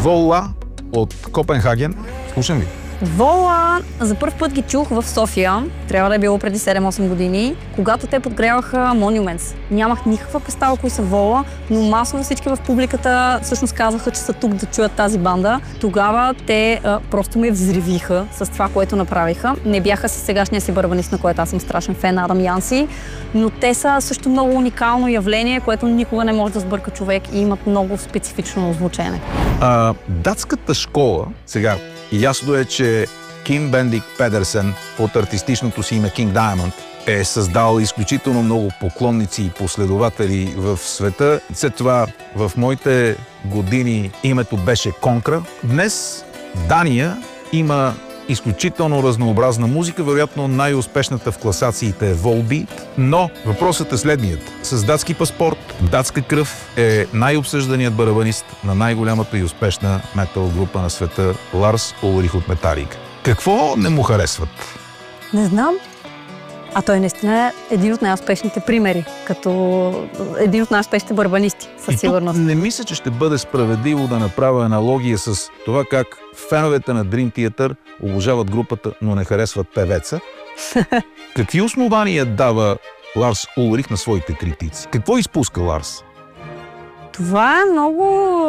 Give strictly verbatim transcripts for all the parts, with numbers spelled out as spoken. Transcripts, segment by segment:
Вола от Копенхаген. Слушам ви. Вола за първ път ги чух в София, трябва да е било преди седем-осем години, когато те подгряваха Monuments. Нямах никаква представа кои са Вола, но масово всички в публиката всъщност казаха, че са тук да чуят тази банда. Тогава те а, просто ме взривиха с това, което направиха. Не бяха с сегашния си барабанист, на който аз съм страшен фен, Адам Янси, но те са също много уникално явление, което никога не може да сбърка човек и имат много специфично звучене. А, датската школа, сега, ясно е, че Ким Бендик Педерсен от артистичното си име King Diamond е създал изключително много поклонници и последователи в света. След това в моите години името беше Конкра. Днес Дания има изключително разнообразна музика, вероятно най-успешната в класациите е Volbeat, но въпросът е следният. С датски паспорт, датска кръв е най-обсъжданият барабанист на най-голямата и успешна метал група на света Ларс Улрих от Металика. Какво не му харесват? Не знам. А той наистина е един от най-успешните примери, като един от най-успешните барабанисти, със сигурност. И тук не мисля, че ще бъде справедливо да направя аналогия с това как феновете на Dream Theater обожават групата, но не харесват певеца. Какви основания дава Ларс Улрих на своите критици? Какво изпуска Ларс? Това е много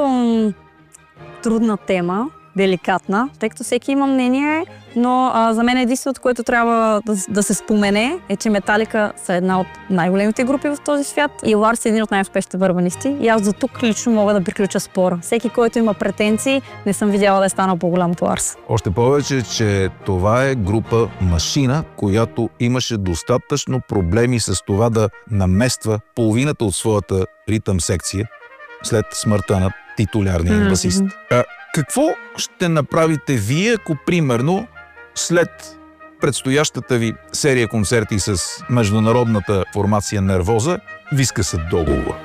трудна тема, деликатна, тъй като всеки има мнение, но а, за мен единственото, което трябва да, да се спомене, е, че Металика са една от най-големите групи в този свят и Ларс е един от най-успешните барабанисти и аз за тук лично мога да приключа спора. Всеки, който има претенции, не съм видяла да е станал по-голям от Ларс. Още повече, че това е група машина, която имаше достатъчно проблеми с това да намества половината от своята ритъм секция след смъртта на титулярния mm-hmm. басист. А, какво ще направите вие, ако примерно след предстоящата ви серия концерти с международната формация Нервоза ви скъсат договор?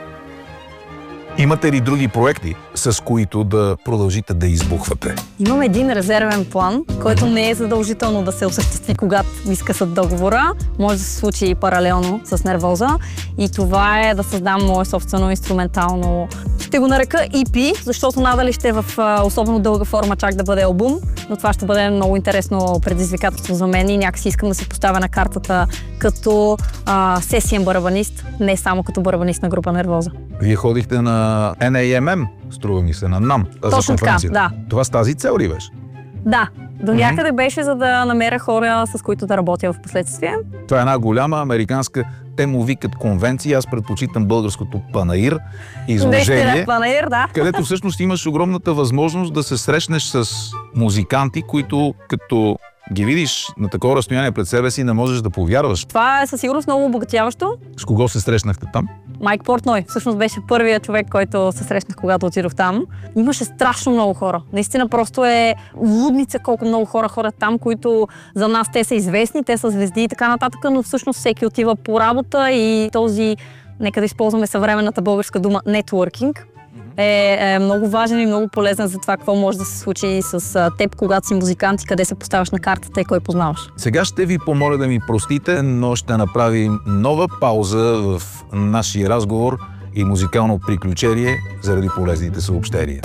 Имате ли други проекти, с които да продължите да избухвате? Имам един резервен план, който не е задължително да се осъществи, когато ми скъсат договора. Може да се случи и паралелно с Нервоза. И това е да създам мое собствено инструментално. Ще го нарека и пи, защото надали ще е в особено дълга форма чак да бъде албум, но това ще бъде много интересно предизвикателство за мен и някакси искам да се поставя на картата като а, сесиен барабанист, не само като барабанист на група Нервоза. Вие ходихте на Ен Ей Ем Ем, струва ми се, на НАМ. Точно така, да. Това с тази цел ли беше? Да. До някъде беше, за да намеря хора, с които да работя в последствие. Това е една голяма американска, те му викат конвенция, аз предпочитам българското панаир, изложение, панаир, да. където всъщност имаш огромната възможност да се срещнеш с музиканти, които като ги видиш на такова разстояние пред себе си, не можеш да повярваш. Това е със сигурност много обогатяващо. С кого се срещнахте там? Майк Портной. Всъщност беше първият човек, който се срещнах, когато отидох там. Имаше страшно много хора. Наистина просто е лудница колко много хора ходят там, които за нас те са известни, те са звезди и така нататък, но всъщност всеки отива по работа и този, нека да използваме съвременната българска дума, нетворкинг. Е, е много важен и много полезен за това какво може да се случи с теб, когато си музикант и къде се поставяш на картата и кой познаваш. Сега ще ви помоля да ми простите, но ще направим нова пауза в нашия разговор и музикално приключение заради полезните съобщения.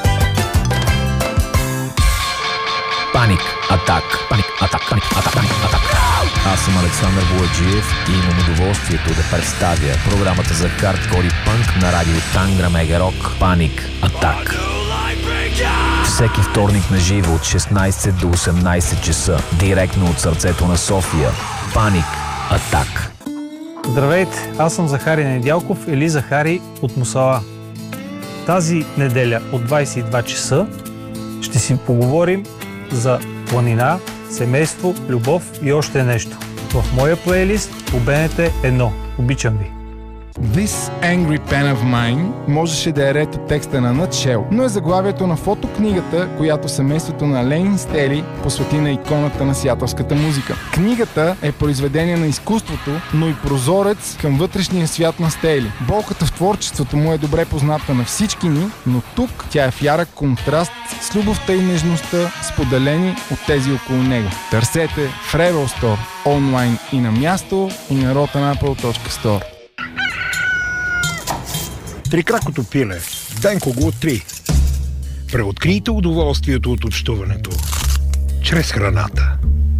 Паник Атак. Паник Атак. Паник Атак. Паник Атак. Аз съм Александър Бояджиев и имам удоволствието да представя програмата за хардкор и панк на радио Тангра Мега Рок Паник Атак. Всеки вторник на живо от шестнайсет до осемнайсет часа, директно от сърцето на София. Паник Атак. Здравейте, аз съм Захари Недялков или Захари от Мусала. Тази неделя от двайсет и два часа ще си поговорим за планина, семейство, любов и още нещо. В моя плейлист обенете едно. Обичам ви. This Angry Pen of Mine можеше да е ред от текста на Nutshell, но е заглавието на фотокнигата, която семейството на Лейн Стели посвети на иконата на сиатълската музика. Книгата е произведение на изкуството, но и прозорец към вътрешния свят на Стели. Болката в творчеството му е добре позната на всички ни, но тук тя е в ярък контраст с любовта и нежността, споделени от тези около него. Търсете в Rebel Store, онлайн и на място, и на rotten apple точка store. Трикракото пиле. Денко го три. Преоткрийте удоволствието от общуването чрез храната.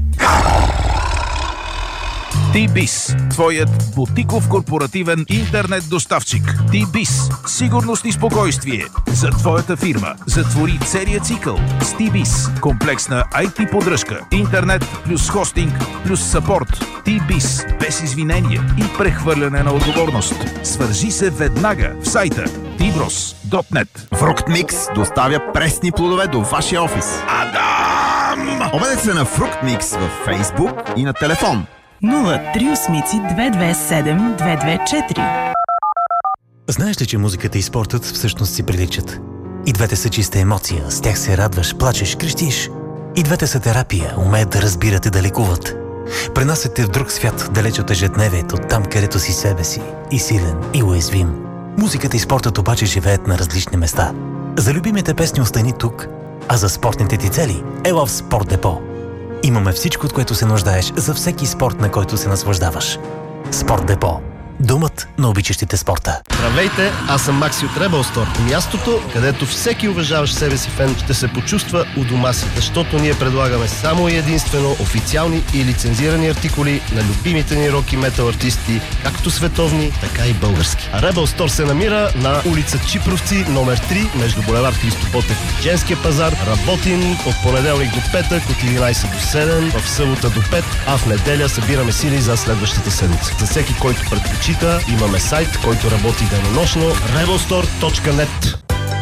T-Biz, твоят бутиков корпоративен интернет доставчик. T-Biz, сигурност и спокойствие за твоята фирма. Затвори целият цикъл с T-Biz. Комплексна ай ти поддръжка, интернет плюс хостинг плюс съпорт. T-Biz, без извинения и прехвърляне на отговорност. Свържи се веднага в сайта ти брос точка нет. Фруктмикс доставя пресни плодове до вашия офис. Адам! Обадете се на Фруктмикс във Фейсбук и на телефон нула три осмици две две седем две две четири. Знаеш ли, че музиката и спортът всъщност си приличат? И двете са чиста емоция, с тях се радваш, плачеш, крещиш. И двете са терапия, умеят да разбират и да лекуват. Пренасят те в друг свят, далеч от ежедневието, там където си себе си, и силен, и уязвим. Музиката и спортът обаче живеят на различни места. За любимите песни остани тук, а за спортните ти цели ела в Спорт Депо. Имаме всичко, от което се нуждаеш за всеки спорт, на който се наслаждаваш. Спорт Депо. Думът на обичащите спорта. Здравейте, аз съм Макси от Rebel Store. Мястото, където всеки уважаващ себе си фен ще се почувства у дома си, защото ние предлагаме само и единствено официални и лицензирани артикули на любимите ни рок и метал артисти, както световни, така и български. А Rebel Store се намира на улица Чипровци, номер три, между булевард Христо Ботев и Женския пазар. Работим от понеделник до петък, от единайсет до седем, в събота до пет, а в неделя събираме сили за следващата седмица. За всеки, който предпочита, имаме сайт, който работи денонощно rebel store точка нет.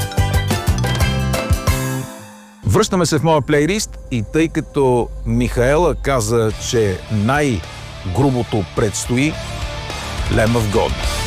Връщаме се в моя плейлист и тъй като Михаела каза, че най-грубото предстои, Lamb of God.